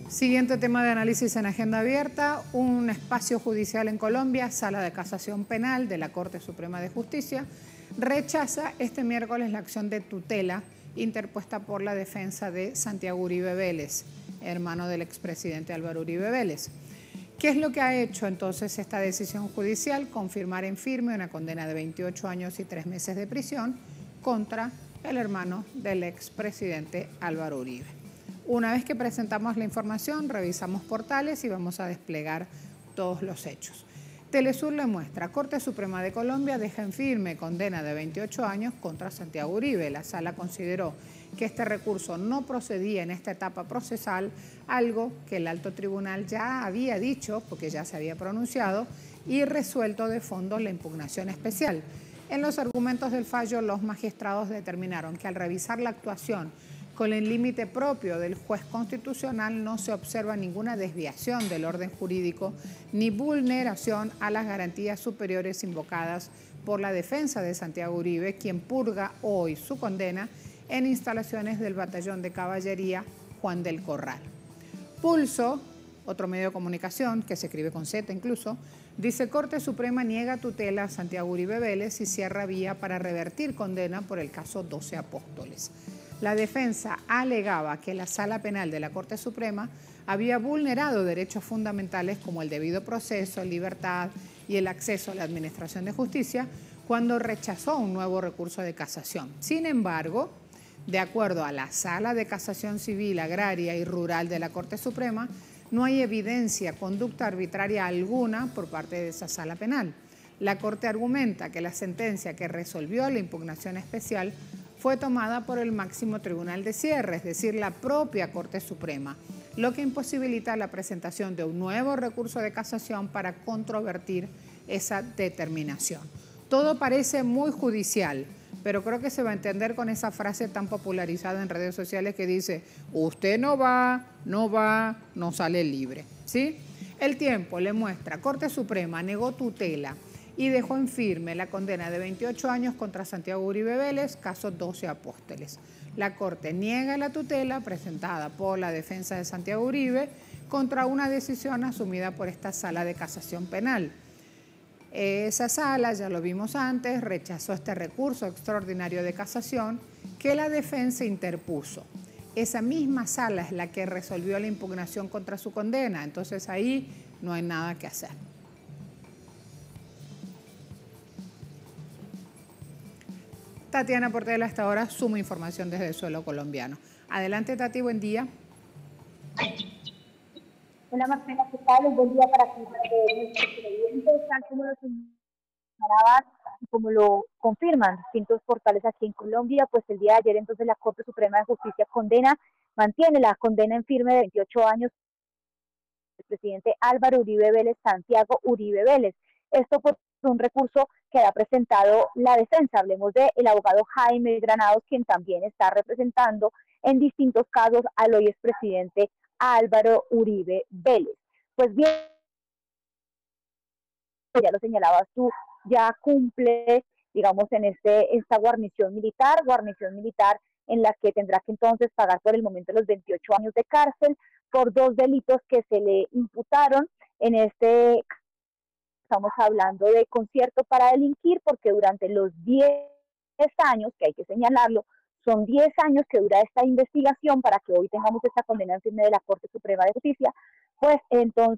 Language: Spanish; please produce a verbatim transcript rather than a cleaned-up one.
Siguiente tema de análisis en Agenda Abierta, un espacio judicial en Colombia, Sala de Casación Penal de la Corte Suprema de Justicia, rechaza este miércoles la acción de tutela interpuesta por la defensa de Santiago Uribe Vélez, hermano del expresidente Álvaro Uribe Vélez. ¿Qué es lo que ha hecho entonces esta decisión judicial? Confirmar en firme una condena de veintiocho años y tres meses de prisión contra el hermano del expresidente Álvaro Uribe. Una vez que presentamos la información, revisamos portales y vamos a desplegar todos los hechos. Telesur le muestra, Corte Suprema de Colombia deja en firme condena de veintiocho años contra Santiago Uribe. La sala consideró que este recurso no procedía en esta etapa procesal, algo que el alto tribunal ya había dicho, porque ya se había pronunciado, y resuelto de fondo la impugnación especial. En los argumentos del fallo, los magistrados determinaron que al revisar la actuación con el límite propio del juez constitucional no se observa ninguna desviación del orden jurídico ni vulneración a las garantías superiores invocadas por la defensa de Santiago Uribe, quien purga hoy su condena en instalaciones del Batallón de Caballería Juan del Corral. Pulso, otro medio de comunicación que se escribe con Z incluso, dice: Corte Suprema niega tutela a Santiago Uribe Vélez y cierra vía para revertir condena por el caso doce Apóstoles. La defensa alegaba que la Sala Penal de la Corte Suprema había vulnerado derechos fundamentales como el debido proceso, libertad y el acceso a la administración de justicia cuando rechazó un nuevo recurso de casación. Sin embargo, de acuerdo a la Sala de Casación Civil, Agraria y Rural de la Corte Suprema, no hay evidencia, conducta arbitraria alguna por parte de esa Sala Penal. La Corte argumenta que la sentencia que resolvió la impugnación especial fue tomada por el máximo tribunal de cierre, es decir, la propia Corte Suprema, lo que imposibilita la presentación de un nuevo recurso de casación para controvertir esa determinación. Todo parece muy judicial, pero creo que se va a entender con esa frase tan popularizada en redes sociales que dice: usted no va, no va, no sale libre, ¿sí? El Tiempo le muestra, Corte Suprema negó tutela y dejó en firme la condena de veintiocho años contra Santiago Uribe Vélez, caso doce Apóstoles. La Corte niega la tutela presentada por la defensa de Santiago Uribe contra una decisión asumida por esta Sala de Casación Penal. Esa sala, ya lo vimos antes, rechazó este recurso extraordinario de casación que la defensa interpuso. Esa misma sala es la que resolvió la impugnación contra su condena, entonces ahí no hay nada que hacer. Tatiana Portela, hasta ahora suma información desde el suelo colombiano. Adelante, Tati, buen día. Hola, Marcela, ¿qué tal? Un buen día para ti, nuestros televidentes, tal como lo señalabas y como lo confirman distintos portales aquí en Colombia, pues el día de ayer entonces la Corte Suprema de Justicia condena, mantiene la condena en firme de veintiocho años del presidente Álvaro Uribe Vélez, Santiago Uribe Vélez. Esto por un recurso que ha presentado la defensa. Hablemos del abogado Jaime Granados, quien también está representando en distintos casos al hoy expresidente Álvaro Uribe Vélez. Pues bien, ya lo señalabas tú, ya cumple, digamos, en este esta guarnición militar, guarnición militar en la que tendrá que entonces pagar por el momento los veintiocho años de cárcel por dos delitos que se le imputaron. En este estamos hablando de concierto para delinquir, porque durante los diez años, que hay que señalarlo, son diez años que dura esta investigación para que hoy tengamos esta condena en firme de la Corte Suprema de Justicia, pues entonces